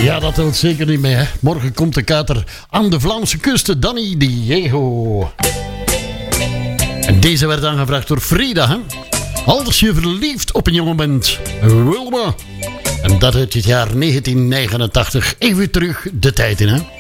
Ja, dat telt zeker niet mee, hè. Morgen komt de kater aan de Vlaamse kust, Danny Diego. En deze werd aangevraagd door Frida, hè. Als je verliefd op een jongen bent, Wilma. En dat uit het jaar 1989. Even terug de tijd in, hè.